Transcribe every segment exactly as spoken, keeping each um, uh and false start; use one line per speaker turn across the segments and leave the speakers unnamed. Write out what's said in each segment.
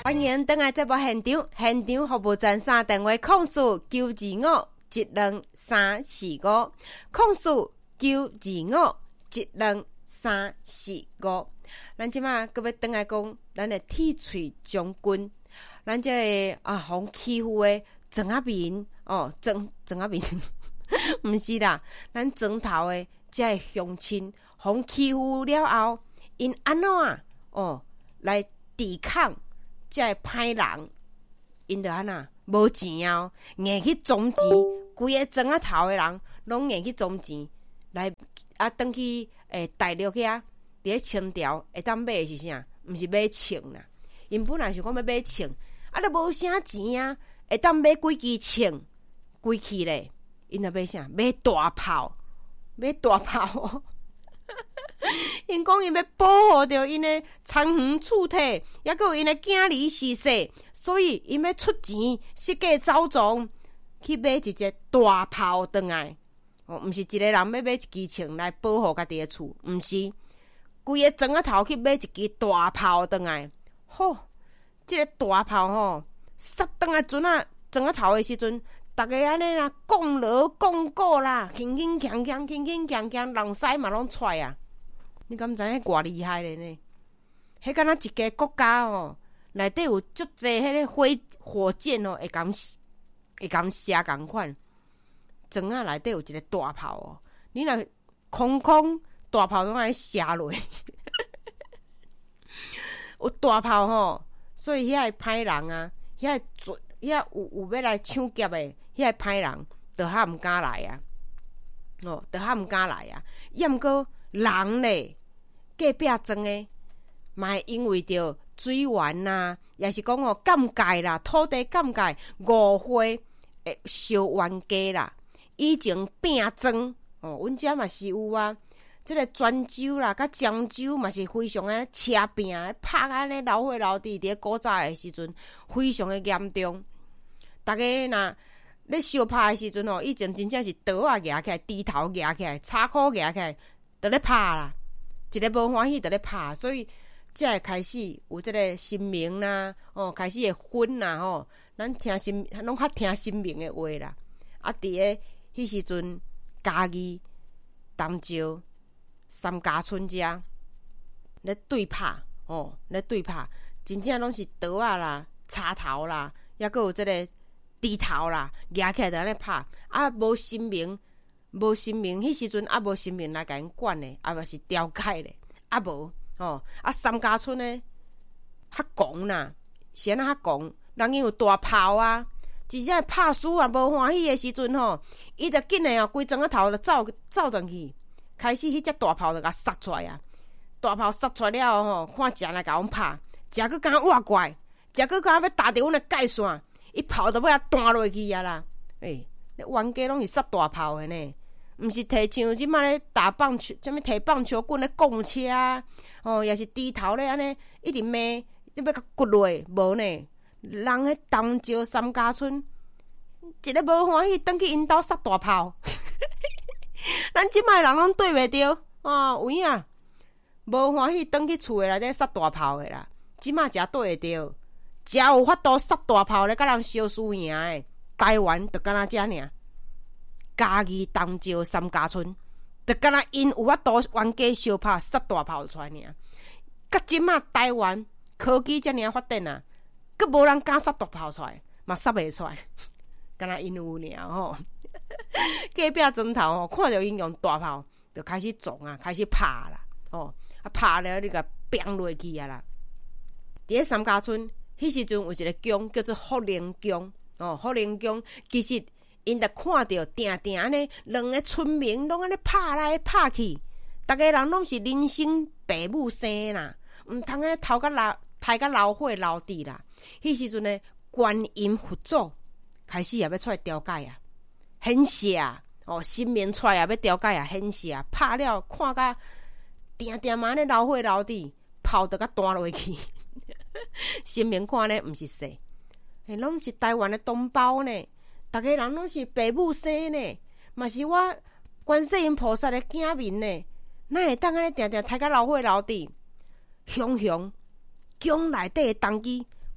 欢迎登来节目现场，现场服务专线电话控诉九二五一二三四五，控诉九二五一二三四五。咱即马搁要登来讲，咱的铁喙将军，咱这个啊，互欺负的庄仔面哦，庄庄仔面，毋是啦，咱庄头的这个乡亲，互欺负了后，因安怎哦来抵抗？这歹人，因着安那无钱哦，硬去总钱，规个庄仔头的人拢硬去总钱，来啊，转去诶大陆遐，伫咧清朝会当买的是啥？毋是买枪啦，因本来想讲要买枪，啊，都无啥钱啊，会当买几支枪，几支咧？因着买啥？买大炮，买大炮哦。因讲因要保护着因的残垣厝体，也阁有因的囝儿逝世，所以因要出钱设计走踪去买一只大炮回来。哦，毋是一个人要买一支枪来保护家己的厝，毋是规个庄仔头去买一支大炮回来。吼，即、這个大炮吼，杀倒来阵啊庄仔头的时阵，逐个安尼啦，讲落讲过啦，轻轻锵锵，轻轻锵锵，人屎嘛拢出啊！你敢知影偌厉害咧呢？迄敢若一个国家哦，内底有足济迄个火火箭哦，会敢会敢射共款。庄仔内底有一个大炮哦，你若空空大炮拢爱射落，有大炮吼，所以遐个歹人啊，遐个准，遐有有要来抢劫的，遐个歹人就较毋敢来啊。哦，就较毋敢来啊。也毋过人咧，隔壁庄的，嘛会因为着水源呐，也是讲哦，灌溉啦，土地灌溉，误会诶，烧冤家啦。以前拼庄哦，阮遮嘛是有啊。即个泉州啦，甲漳州嘛是非常诶车拼，拍安尼老火老弟，伫咧古早诶时阵，非常诶严重。逐个若咧相拍诶时阵吼，以前真正是刀啊举起来，猪头举起来，叉箍举起来，就咧拍啦。一个无欢喜就咧拍，所以才会开始有即个神明啦，哦，开始会分啦吼。咱听神，拢较听神明诶话啦。啊，伫咧迄时阵，嘉义、东石、三家村遮咧对拍哦，咧对拍，真正拢是刀啊啦、叉头啦，抑阁有即个猪头啦，举起来就安尼拍。啊，无神明，无神明，迄时阵啊无神明来甲因管咧，啊嘛是调解咧，啊无哦，啊三家村咧较狂啦，是安那较狂，人因有大炮啊。真正拍输啊，无欢喜的时阵吼，伊就紧诶哦，规庄仔头就走走转去，开始迄只大炮就甲杀出来啊！大炮杀出来了吼，看食来甲阮拍，食佫敢活过来，食佫敢要打着阮的界线，伊炮就要弹落去啊啦！诶、欸，冤家拢是杀大炮的呢，毋是摕像即摆咧打棒球，啥物摕棒球棍咧拱车啊，哦，也是低头咧安尼一直骂，你要甲骨落，无呢？人迄东石三家村，一个无欢喜，转去因兜杀大炮。咱即摆人拢对袂着哦，有影无欢喜，转去厝诶内底杀大炮诶啦。即摆才对会着，才有法度杀大炮咧，甲人相输赢诶。台湾就敢若遮尔，嘉义东石三家村，就敢若因有法度冤家相拍杀大炮出来尔。甲即摆台湾科技遮尔发展啊！佫无人敢杀大炮出来，嘛杀袂出来，敢若因有尔吼。隔壁庄头吼，看着因用大炮，就开始撞啊，开始拍啦，哦，啊拍了你甲砰落去啊啦。伫咧三家村，迄时阵有一个宫叫做福宁宫，哦，福宁宫其实因着看着定定安尼，两个村民拢安尼拍来拍去，逐个人拢是人生父母生啦，毋通安尼头甲老。抬甲老火老弟啦，迄时阵呢，观音佛祖开始也要出来调解啊，显示啊，哦，神明出来也要调解啊，显示啊，拍了看甲定定嘛，安尼老火老弟，炮就甲弹落去，神明看呢，毋是说，嘿，拢是台湾的同胞呢，逐个人拢是父母生呢，嘛是我观世音菩萨的子民呢，哪会当安尼定定抬甲老火老弟，雄雄。宫内底的当机，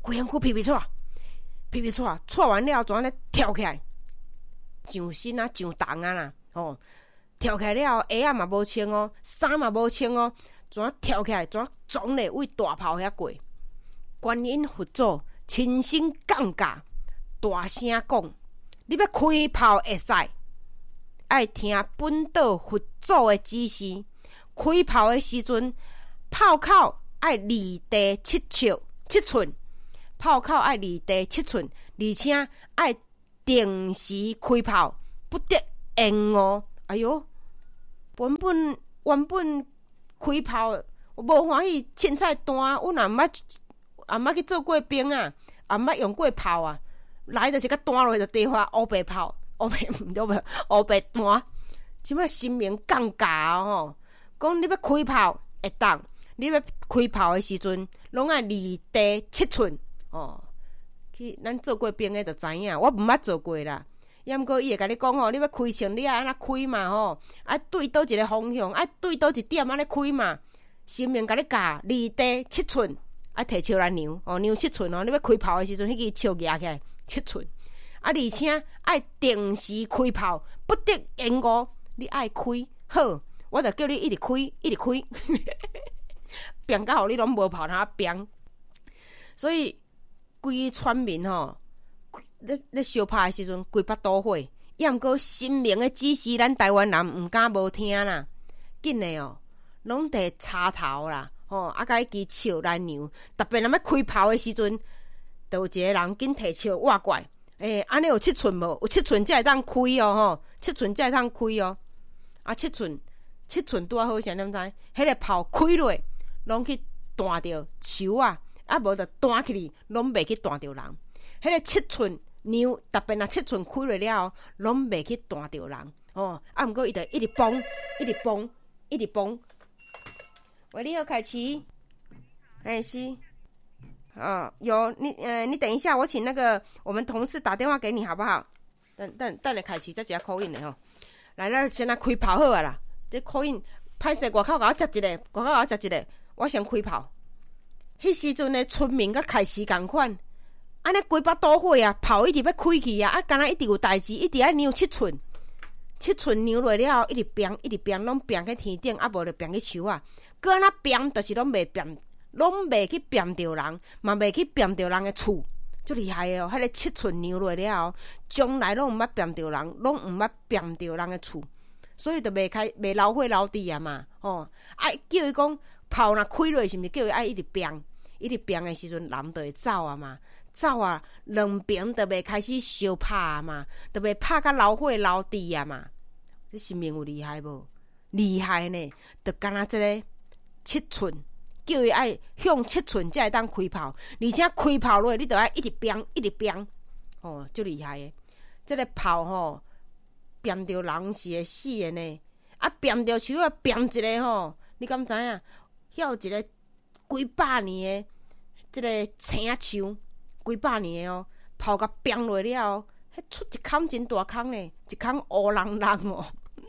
规身躯皮皮喘，皮皮喘，喘完了，怎咧跳起来，上身啊，上重啊啦，哦，跳起来了，鞋啊嘛无穿哦，衫嘛无穿哦，怎跳起来，怎撞咧为大炮遐过？观音佛祖亲身降驾，大声讲：你要开炮会使，爱听本岛佛祖的指示。开炮的时阵，炮口爱离地七尺七寸，炮口爱离地七寸，而且爱定时开炮，不得延误。哎哟，原本原本开炮，我无欢喜凊彩弹，我若毋捌也毋捌去做过兵啊，也毋捌用过炮啊，来就是甲弹落去就地发乌白炮，乌白毋对无乌白弹，即摆神明降价哦。讲你要开炮会当，你要开炮的时阵，拢爱离地七寸哦。去咱做过兵的就知影，我毋捌做过啦。也毋过伊会甲你讲吼，你要开枪，你爱安怎开嘛吼？啊对倒一个方向，啊对倒一点安尼开嘛。神明甲你教离地七寸，啊摕笑来量哦，量七寸哦。你要开炮的时阵，迄支笑举起来七寸，啊而且爱定时开炮，不得延误。你爱开好。我就叫你一直开，一直开，拼到互你拢无炮通拼。所以规个村民吼，咧咧烧炮的时阵，规巴都火。也毋过神明的指示，咱台湾人毋敢无听啦。紧的哦，拢摕插头啦，吼，啊，甲迄支笑来量。特别若要开炮的时阵，就有一个人紧摕笑挖过来。诶、欸，安尼有七寸无？有七寸才会当开哦，吼，七寸才会当开哦。啊，七寸。七寸拄啊好啥，你毋知？迄个炮开落，拢去弹着树啊，啊无就弹起哩，拢袂去弹着人。迄个七寸牛，特别若七寸开落了，拢袂去弹着人。哦，啊毋过伊就一直蹦，一直蹦，一直蹦。喂，你好，凯琪。哎，是。哦，有你呃，你等一下，我请那个我们同事打电话给你，好不好？等等等下凯琪再一下 call in 的吼。来，咱先来开炮好啊啦。这call in歹势，外口甲我接一个，外口甲我接一个，我先开炮。迄时阵的村民甲开始共款，安尼规巴倒火啊，炮一直要开去啊，啊，敢若一直有代志，一直爱量七寸，七寸量落了后，一直飙，一直飙，拢飙去天顶，啊无就飙去树啊。搁安那飙，就是拢袂飙，拢袂去飙着人，嘛袂去飙着人的厝，足厉害的哦！迄个七寸量落了后，将来拢毋捌飙着人，拢毋捌飙着人的厝。所以就袂开袂流血流滴啊嘛，吼！啊叫伊讲炮若开落，是毋是叫伊爱一直飙？一直飙的时阵，人就会走啊嘛，走啊，两边就袂开始相拍啊嘛，就袂拍甲流血流滴啊嘛。这神明有厉害无？厉害呢！就敢若这个七寸，叫伊爱向七寸才会当开炮，而且开炮落，你就爱一直飙，一直飙，哦，足厉害的。这个炮吼。变着人是会死的呢，啊变着树啊变一个吼，你敢知影？遐有一个几百年的，即个青树，几百年的哦，炮甲变落了，迄出一孔真大孔呢，一孔乌人人哦。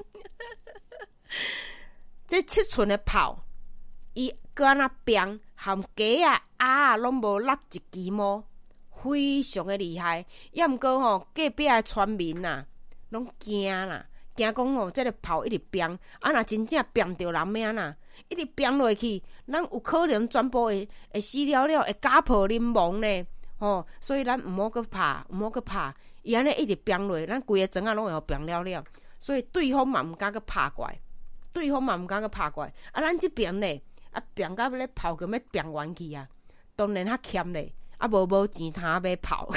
这七寸的炮，伊搁安那变，含鸡啊鸭啊拢无落一支毛，非常的厉害。也毋过吼，隔壁的村民呐、啊。拢惊啦，惊讲哦，这个炮一直飙，啊，若真正飙着人命啦，一直飙落去，咱有可能全部会会死了了，会家破人亡呢。哦，所以咱毋好去拍，毋好去拍，伊安尼一直飙落，咱规个庄仔拢会互飙了了。所以对方嘛毋敢去拍过来，对方嘛毋敢去拍过来。啊，咱这边呢，啊飙到咧炮根要飙完去啊，当然较欠咧，啊无无钱通买炮。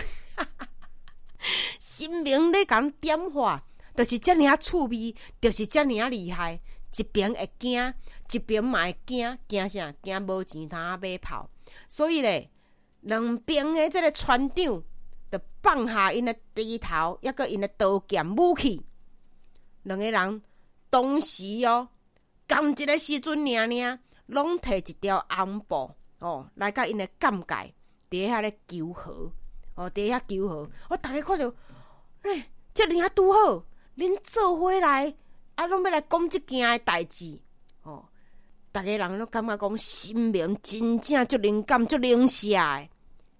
神明咧甲点化，就是遮尔啊趣味，就是遮尔啊厉害。一边会惊，一边嘛会惊，惊啥？惊无钱通买炮。所以咧，两边的这个船长，就放下因的猪头，抑个因的刀剑武器。两个人同时哦，同一个时阵，尔尔拢摕一条红布哦，来甲因的剑界伫遐咧求和。哦，伫遐求和，我逐个看着，哎，遮尔啊拄好，恁做伙来，啊，拢要来讲即件诶代志，哦，逐个人都感觉讲神明真正足灵感、足灵写诶。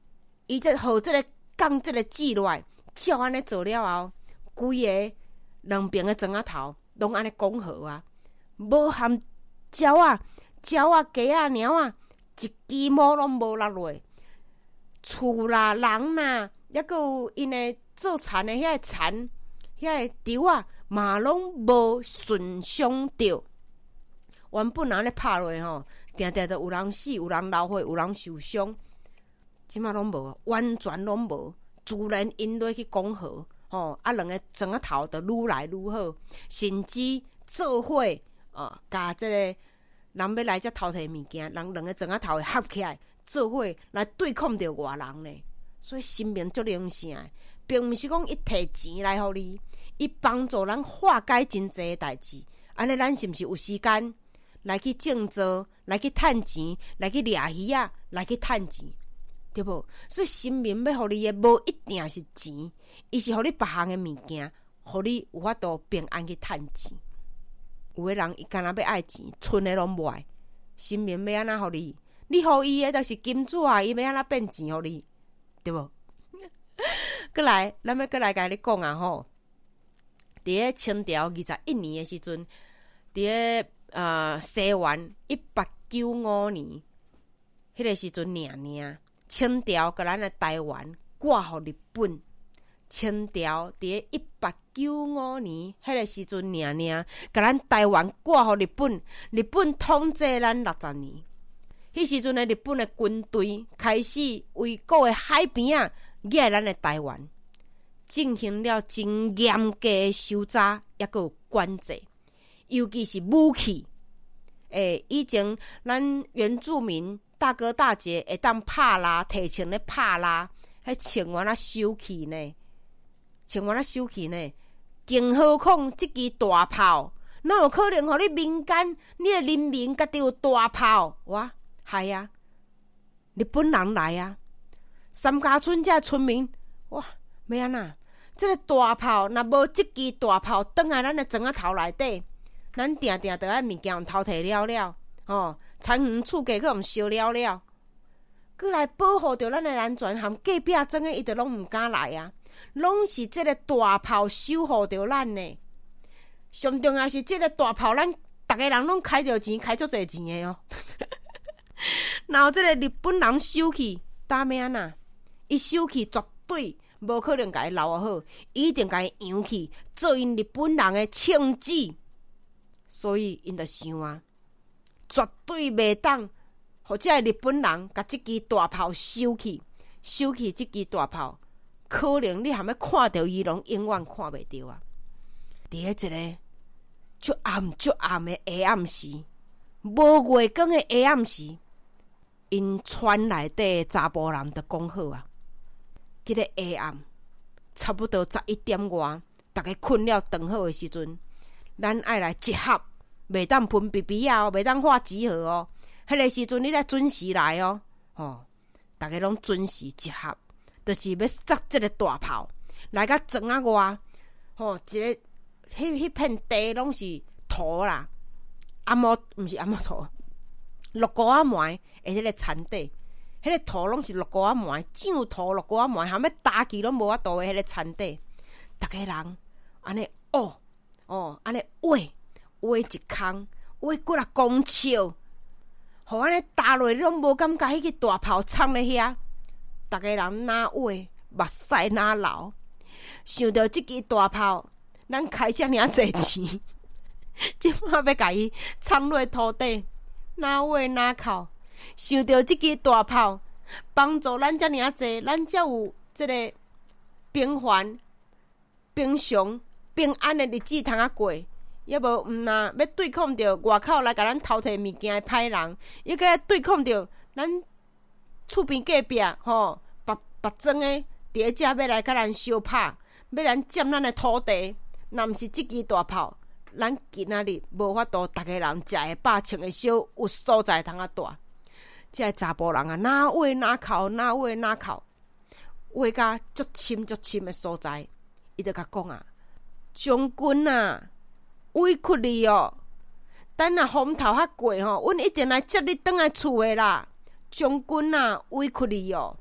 伊这互这个讲这个记落来，照安尼做了后，规个两边的庄仔头拢安尼讲好啊，无含鸟啊、鸟啊、鸡啊、猫啊，一枝毛拢无落落。厝啦、人啦，抑阁有因的做田的遐个田、遐个稻啊，嘛拢无损伤着。原本人咧拍落吼，定定都有人死、有人流血、有人受伤，即马拢无，完全拢无。自然因落去讲和，吼啊，两个庄仔头就愈来愈好，甚至做伙哦，甲即个人要来遮偷摕物件，人两个庄仔头会合起来。做伙来对抗着外人呢，所以生命足灵性，并毋是讲伊摕钱来互你，伊帮助咱化解真济诶代志。安尼咱是毋是有时间来去种植，来去趁钱，来去掠鱼啊，来去趁钱，对无？所以生命要互你诶，无一定是钱，伊是互你别项诶物件，互你有法度平安去趁钱。有诶人伊干若要爱钱，剩诶拢无爱，生命要安怎互你？你互伊诶，就是金子啊！伊要安怎变钱互你，对无？过来，咱要过来甲你讲啊吼。伫咧清朝二十一年诶时阵，伫咧呃西元一八九五年，迄个时阵年年，清朝甲咱诶台湾挂互日本。清朝伫咧一八九五年，迄个时阵年年，甲咱台湾挂互日本。日本统治咱六十年。迄时阵诶，日本诶军队开始为各个海边啊，掠咱诶台湾，进行了真严格诶搜查，抑阁有管制，尤其是武器。诶，以前咱原住民大哥大姐会当拍拉，提前咧拍拉，迄千元啊收起呢，千元啊收起呢，更何况即支大炮，哪有可能互你民间，你诶人民家己有大炮哇？系啊，日本人来啊！三家村遮村民，哇，要安那？这个大炮，若无即支大炮，倒来咱的庄仔头内底，咱定定着爱物件互偷摕了了，吼，田园厝家佫互烧了了，佫来保护着咱的安全，含隔壁庄的伊就拢毋敢来啊！拢是即个大炮守护着咱呢。上重要是即个大炮，咱逐个人拢开着钱，开足侪钱的哦。然后这个日本人收起，打咩啊？伊收起绝对无可能甲伊留好，一定甲伊扬起，做因日本人的庆忌。所以因就想啊，绝对袂当，或者日本人甲即支大炮收起，收起即支大炮，可能你还要看到伊，拢永远看袂到啊！伫迄一个足暗足暗的黑暗时，无月光的黑暗时。因村内底查甫人就讲好啊，迄个黑暗差不多十一点外，逐个困了长好的时阵，咱爱来集合，袂当喷 B B 啊，袂当画纸盒哦。迄个时阵你来准时来哦，吼，逐个拢准时集合，就是要塞即个大炮来甲庄仔外，吼，一个迄迄片地拢是土啦，阿毛毋是阿毛土。绿菇仔糜诶，迄个田地，迄个土拢是绿菇仔糜，长土绿菇仔糜，含要打起拢无法度诶，迄个田地，逐个人安尼哦哦，安尼挖挖一空，挖几啊公尺，互安尼打落，你拢无感觉迄个大炮藏咧遐，逐个人哪挖，目屎哪流，想到即支大炮，咱开遮尔济钱，即摆要甲伊藏落土地。哪挖哪哭，想到即支大炮帮助咱遮尔济，咱才有即个平凡、平常、平安的日子通啊过。也无毋若要对抗着外口来甲咱偷摕物件的歹人，也个对抗着咱厝边隔壁吼别别庄的伫咧遮要来甲咱相拍，要咱占咱的土地。若毋是即支大炮。咱今仔日无法度，逐个人食会饱，穿会少，有所在通啊住。即个查甫人啊，哪挖哪哭，哪挖哪哭，挖甲足深足深的所在，伊就甲讲啊，将军啊，委屈你哦。等若风头较过吼，阮一定来接你转来厝的啦。将军啊，委屈你哦。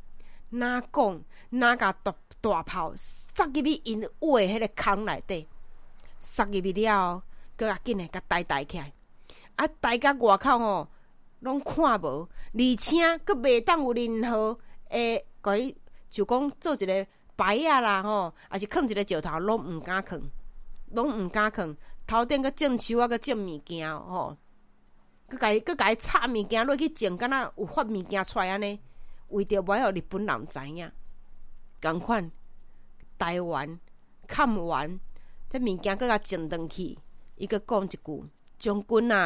哪讲哪甲大大炮塞入去因挖迄个坑内底，塞入去了，搁较紧诶，甲抬抬起来，啊，抬到外口吼，拢看无，而且搁袂当有任何诶，甲伊就讲做一个牌仔啦吼，还是囥一个石头，拢毋敢囥，拢毋敢囥，头顶搁种树啊，搁种物件吼，搁甲伊搁甲伊插物件落去种，敢若有发物件出来安尼，为着袂互日本人知影，共款台湾砍完，迄物件搁甲种转去，伊搁讲一句，将军啊！